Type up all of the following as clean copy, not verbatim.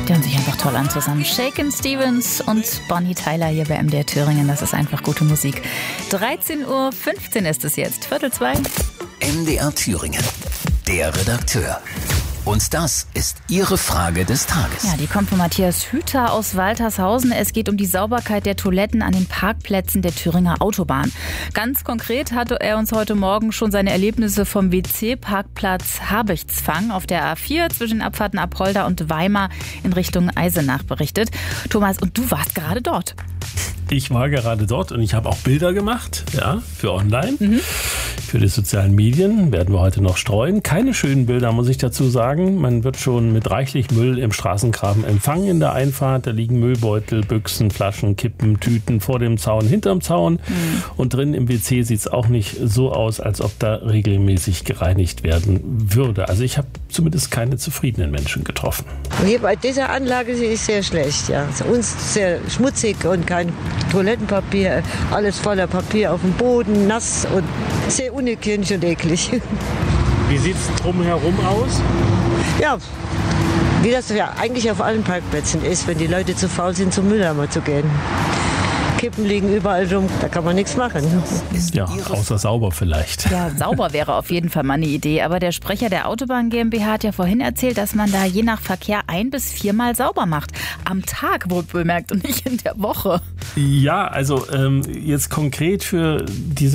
Die hören sich einfach toll an zusammen. Shakin' Stevens und Bonnie Tyler hier bei MDR Thüringen. Das ist einfach gute Musik. 13:15 Uhr ist es jetzt. 1:45. MDR Thüringen. Der Redakteur. Und das ist Ihre Frage des Tages. Ja, die kommt von Matthias Hüter aus Waltershausen. Es geht um die Sauberkeit der Toiletten an den Parkplätzen der Thüringer Autobahn. Ganz konkret hatte er uns heute Morgen schon seine Erlebnisse vom WC-Parkplatz Habichtsfang auf der A4 zwischen Abfahrten Apolda und Weimar in Richtung Eisenach berichtet. Thomas, und du warst gerade dort. Ich war gerade dort und ich habe auch Bilder gemacht, ja, für online, für die sozialen Medien, werden wir heute noch streuen. Keine schönen Bilder, muss ich dazu sagen. Man wird schon mit reichlich Müll im Straßengraben empfangen in der Einfahrt. Da liegen Müllbeutel, Büchsen, Flaschen, Kippen, Tüten vor dem Zaun, hinterm Zaun. Und drin im WC sieht es auch nicht so aus, als ob da regelmäßig gereinigt werden würde. Also ich habe zumindest keine zufriedenen Menschen getroffen. Hier bei dieser Anlage ist sehr schlecht, ja. Uns sehr schmutzig und kein Toilettenpapier, alles voller Papier auf dem Boden, nass und sehr unhygienisch und eklig. Wie sieht es drumherum aus? Ja, wie das ja eigentlich auf allen Parkplätzen ist, wenn die Leute zu faul sind, zum Mülleimer zu gehen. Kippen liegen überall rum, da kann man nichts machen. Ja, außer sauber vielleicht. Ja, sauber wäre auf jeden Fall mal eine Idee. Aber der Sprecher der Autobahn GmbH hat ja vorhin erzählt, dass man da je nach Verkehr 1 bis 4 Mal sauber macht. Am Tag, wohl bemerkt, und nicht in der Woche. Ja, also jetzt konkret für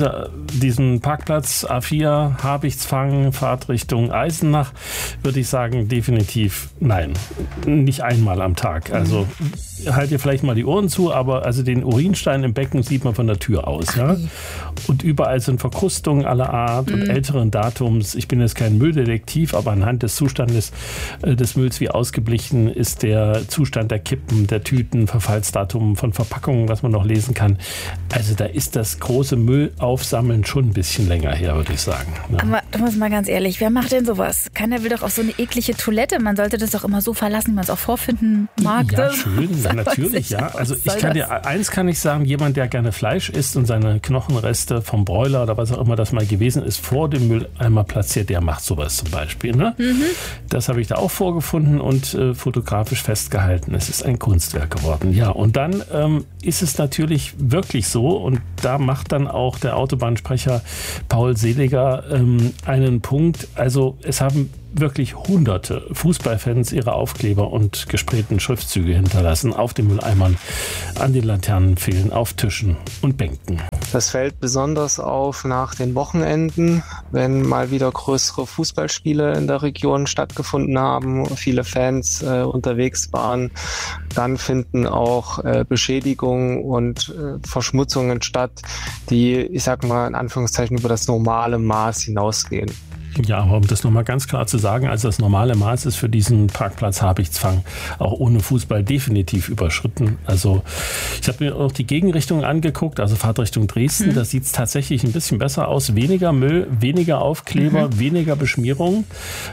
diesen Parkplatz A4 Habichtsfang, Fahrtrichtung Eisenach, würde ich sagen, definitiv nein. Nicht einmal am Tag. Also halt dir vielleicht mal die Ohren zu, aber also den Urinstein im Becken sieht man von der Tür aus. Ja? Und überall sind Verkrustungen aller Art und älteren Datums. Ich bin jetzt kein Mülldetektiv, aber anhand des Zustandes des Mülls, wie ausgeblichen ist der Zustand der Kippen, der Tüten, Verfallsdatum von Verpackungen, was man noch lesen kann. Also da ist das große Müllaufsammeln schon ein bisschen länger her, würde ich sagen. Ja. Aber Thomas, mal ganz ehrlich, wer macht denn sowas? Keiner will doch auf so eine eklige Toilette. Man sollte das doch immer so verlassen, wie man es auch vorfinden mag. Ja, schön, ja, natürlich, ja. Also eins kann ich sagen, jemand, der gerne Fleisch isst und seine Knochenreste vom Broiler oder was auch immer das mal gewesen ist, vor dem Mülleimer platziert, der macht sowas zum Beispiel. Ne? Das habe ich da auch vorgefunden und fotografisch festgehalten. Es ist ein Kunstwerk geworden. Ja, und dann ist es natürlich wirklich so, und da macht dann auch der Autobahnsprecher Paul Seliger einen Punkt. Also es haben wirklich hunderte Fußballfans ihre Aufkleber und gesprayten Schriftzüge hinterlassen auf den Mülleimern, an den Laternenpfählen, auf Tischen und Bänken. Das fällt besonders auf nach den Wochenenden, wenn mal wieder größere Fußballspiele in der Region stattgefunden haben, viele Fans unterwegs waren. Dann finden auch Beschädigungen und Verschmutzungen statt, die, ich sag mal in Anführungszeichen, über das normale Maß hinausgehen. Ja, aber um das nochmal ganz klar zu sagen, also das normale Maß ist für diesen Parkplatz Habichtsfang auch ohne Fußball definitiv überschritten. Also ich habe mir auch die Gegenrichtung angeguckt, also Fahrtrichtung Dresden, da sieht es tatsächlich ein bisschen besser aus. Weniger Müll, weniger Aufkleber, weniger Beschmierung,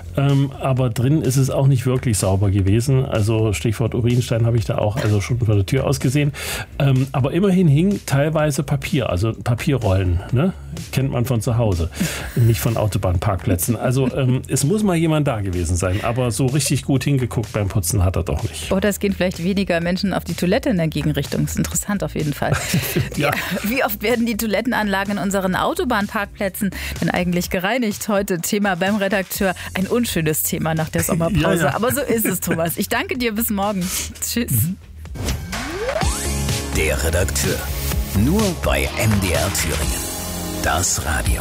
aber drin ist es auch nicht wirklich sauber gewesen. Also Stichwort Urinstein habe ich da auch also schon von der Tür aus gesehen. Aber immerhin hing teilweise Papier, also Papierrollen, ne? Kennt man von zu Hause, nicht von Autobahnparkplätzen. Also es muss mal jemand da gewesen sein, aber so richtig gut hingeguckt beim Putzen hat er doch nicht. Oder es gehen vielleicht weniger Menschen auf die Toilette in der Gegenrichtung. Das ist interessant auf jeden Fall. Ja. Wie oft werden die Toilettenanlagen in unseren Autobahnparkplätzen denn eigentlich gereinigt? Heute Thema beim Redakteur. Ein unschönes Thema nach der Sommerpause. Ja. Aber so ist es, Thomas. Ich danke dir, bis morgen. Tschüss. Der Redakteur. Nur bei MDR Thüringen. Das Radio.